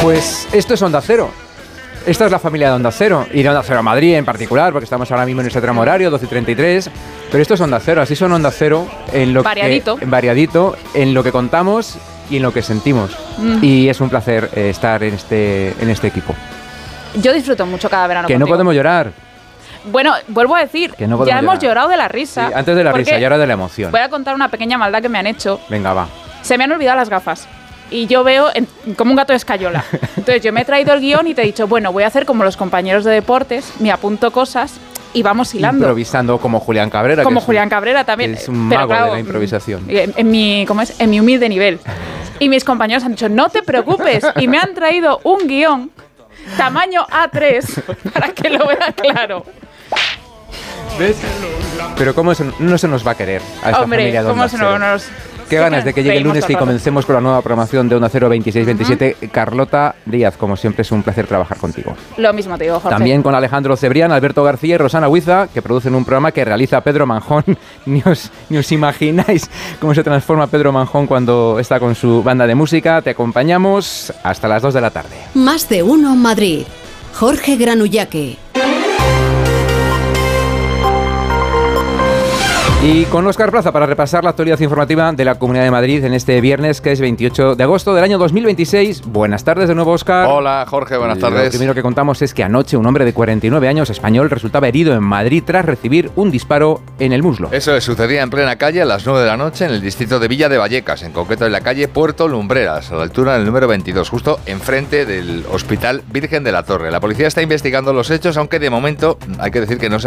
Pues esto es Onda Cero. Esta es la familia de Onda Cero, y de Onda Cero Madrid en particular, porque estamos ahora mismo en nuestro tramo horario, 12:33, pero esto es Onda Cero, así son Onda Cero en lo variadito, en lo que contamos y en lo que sentimos. Y es un placer estar en este equipo. Yo disfruto mucho cada verano Que contigo. no podemos llorar. Bueno, vuelvo a decir, Que no ya hemos llorar. llorado de la risa. Sí, antes de la risa y ahora de la emoción. Voy a contar una pequeña maldad que me han hecho. Venga, va. Se me han olvidado las gafas. Y yo veo como un gato de escayola. Entonces yo me he traído el guión y te he dicho, bueno, voy a hacer como los compañeros de deportes, me apunto cosas y vamos hilando. Improvisando como Julián Cabrera. Como Julián Cabrera también. Es un mago de la improvisación. En mi humilde nivel. Y mis compañeros han dicho, no te preocupes. Y me han traído un guión tamaño A3 para que lo vea claro. ¿Ves? Pero cómo no se nos va a querer a esta familia de Onda Cero. Qué ganas de que llegue el lunes y comencemos con la nueva programación de Onda Cero 26-27. Carlota Díaz, como siempre, es un placer trabajar contigo. Lo mismo te digo, Jorge. También con Alejandro Cebrián, Alberto García y Rosana Huiza, que producen un programa que realiza Pedro Manjón. Ni os imagináis cómo se transforma Pedro Manjón cuando está con su banda de música. Te acompañamos hasta las 2 de la tarde. Más de uno Madrid. Jorge Granullaque. Y con Óscar Plaza para repasar la actualidad informativa de la Comunidad de Madrid en este viernes, que es 28 de agosto del año 2026. Buenas tardes de nuevo, Óscar. Hola, Jorge, buenas tardes. Lo primero que contamos es que anoche un hombre de 49 años español resultaba herido en Madrid tras recibir un disparo en el muslo. Eso sucedía en plena calle a las 9 de la noche en el distrito de Villa de Vallecas, en concreto en la calle Puerto Lumbreras, a la altura del número 22, justo enfrente del Hospital Virgen de la Torre. La policía está investigando los hechos, aunque de momento hay que decir que no se